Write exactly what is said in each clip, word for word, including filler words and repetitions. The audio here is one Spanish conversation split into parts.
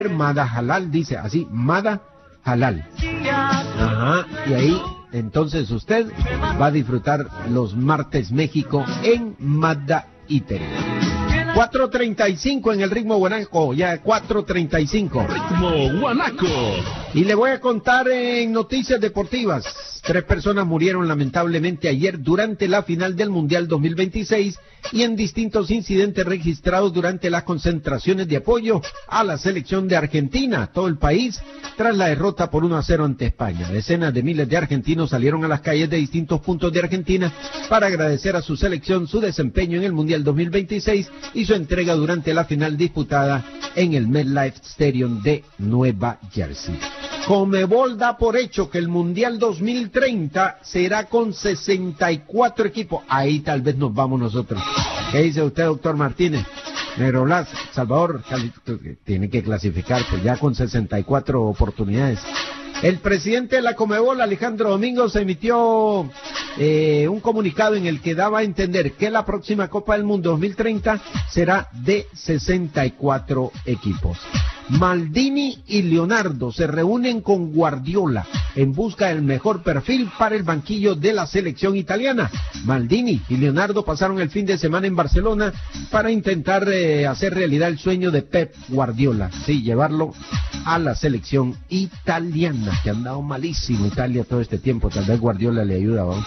Mada Halal, dice así, Mada Halal. Ajá, y ahí entonces usted va a disfrutar los martes México en Mada Eatery. cuatro treinta y cinco en el ritmo guanaco, ya cuatro treinta y cinco. Ritmo guanaco. Y le voy a contar en noticias deportivas. Tres personas murieron lamentablemente ayer durante la final del Mundial dos mil veintiséis y en distintos incidentes registrados durante las concentraciones de apoyo a la selección de Argentina. Todo el país tras la derrota por uno a cero ante España. Decenas de miles de argentinos salieron a las calles de distintos puntos de Argentina para agradecer a su selección su desempeño en el Mundial dos mil veintiséis y su entrega durante la final disputada en el MetLife Stadium de Nueva Jersey. Conmebol da por hecho que el Mundial dos mil treinta será con sesenta y cuatro equipos. Ahí tal vez nos vamos nosotros. ¿Qué dice usted, doctor Martínez? Negro Blas, Salvador, tiene que clasificar pues ya con sesenta y cuatro oportunidades. El presidente de la Conmebol, Alejandro Domingos, emitió eh, un comunicado en el que daba a entender que la próxima Copa del Mundo dos mil treinta será de sesenta y cuatro equipos. Maldini y Leonardo se reúnen con Guardiola en busca del mejor perfil para el banquillo de la selección italiana. Maldini y Leonardo pasaron el fin de semana en Barcelona para intentar eh, hacer realidad el sueño de Pep Guardiola, sí, llevarlo a la selección italiana, que ha andado malísimo Italia todo este tiempo. Tal vez Guardiola le ayuda, ¿no?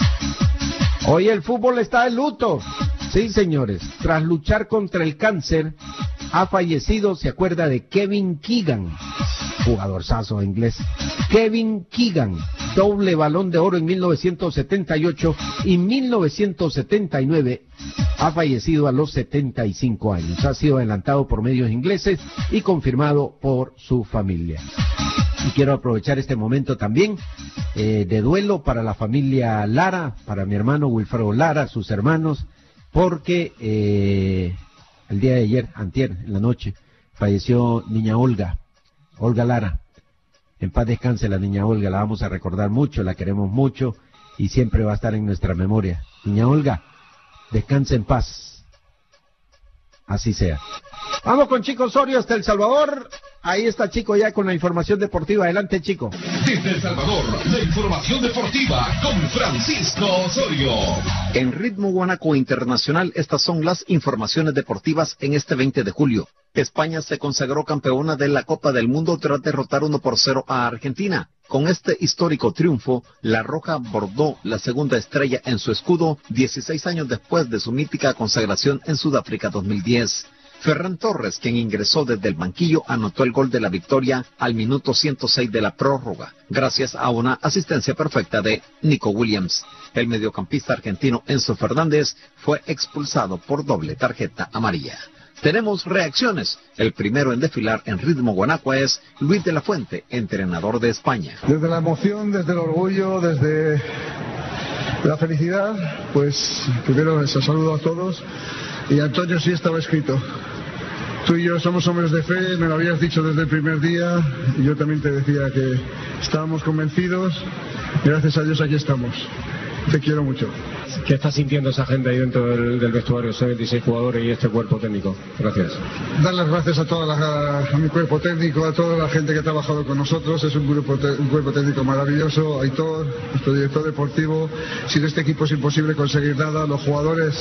Hoy el fútbol está de luto. Sí, señores, tras luchar contra el cáncer, ha fallecido, se acuerda de Kevin Keegan, jugadorzazo inglés. Kevin Keegan, doble Balón de Oro en mil novecientos setenta y ocho y mil novecientos setenta y nueve, ha fallecido a los setenta y cinco años. Ha sido adelantado por medios ingleses y confirmado por su familia. Y quiero aprovechar este momento también eh, de duelo para la familia Lara, para mi hermano Wilfredo Lara, sus hermanos, porque eh, el día de ayer, antier, en la noche, falleció niña Olga, Olga Lara. En paz descanse la niña Olga, la vamos a recordar mucho, la queremos mucho y siempre va a estar en nuestra memoria. Niña Olga, descanse en paz. Así sea. Vamos con Chico Osorio hasta El Salvador. Ahí está Chico ya con la información deportiva. Adelante, Chico. Desde El Salvador, la información deportiva con Francisco Osorio. En Ritmo Guanaco Internacional, estas son las informaciones deportivas en este veinte de julio. España se consagró campeona de la Copa del Mundo tras derrotar uno por cero a Argentina. Con este histórico triunfo, la Roja bordó la segunda estrella en su escudo dieciséis años después de su mítica consagración en Sudáfrica dos mil diez. Ferran Torres, quien ingresó desde el banquillo, anotó el gol de la victoria al minuto ciento seis de la prórroga, gracias a una asistencia perfecta de Nico Williams. El mediocampista argentino Enzo Fernández fue expulsado por doble tarjeta amarilla. Tenemos reacciones. El primero en desfilar en Ritmo Guanaco es Luis de la Fuente, entrenador de España. Desde la emoción, desde el orgullo, desde la felicidad, pues primero les saludo a todos. Y Antonio, sí estaba escrito. Tú y yo somos hombres de fe, me lo habías dicho desde el primer día, y yo también te decía que estábamos convencidos, y gracias a Dios aquí estamos. Te quiero mucho. ¿Qué está sintiendo esa gente ahí dentro del, del vestuario, esos veintiséis jugadores y este cuerpo técnico? Gracias. Dar las gracias a toda la, a mi cuerpo técnico, a toda la gente que ha trabajado con nosotros. Es un grupo, un cuerpo técnico maravilloso. Aitor, nuestro director deportivo. Sin este equipo es imposible conseguir nada. Los jugadores,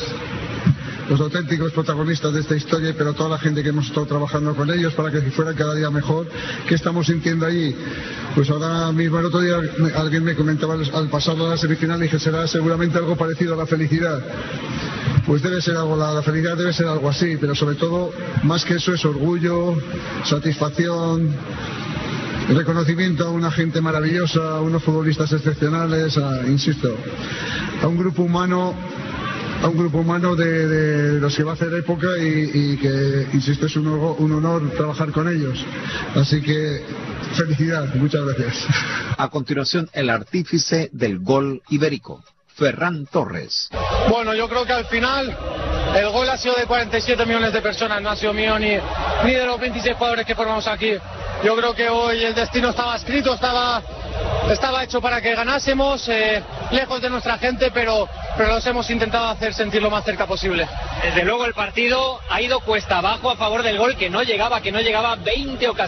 los auténticos protagonistas de esta historia, pero toda la gente que hemos estado trabajando con ellos para que fuera cada día mejor. ¿Qué estamos sintiendo ahí? Pues ahora mismo, el otro día alguien me comentaba al pasar a la semifinal, dije, será seguramente algo parecido a la felicidad. Pues debe ser algo, la, la felicidad debe ser algo así, pero sobre todo, más que eso, es orgullo, satisfacción, reconocimiento a una gente maravillosa, a unos futbolistas excepcionales, a, insisto, a un grupo humano a un grupo humano de, de los que va a hacer época y, y que, insisto, es un, un honor trabajar con ellos. Así que, felicidad, muchas gracias. A continuación, el artífice del gol ibérico, Ferran Torres. Bueno, yo creo que al final el gol ha sido de cuarenta y siete millones de personas, no ha sido mío ni, ni de los veintiséis jugadores que formamos aquí. Yo creo que hoy el destino estaba escrito, estaba, estaba hecho para que ganásemos, eh, lejos de nuestra gente, pero pero los hemos intentado hacer sentir lo más cerca posible. Desde luego el partido ha ido cuesta abajo a favor del gol, que no llegaba, que no llegaba, veinte ocasiones.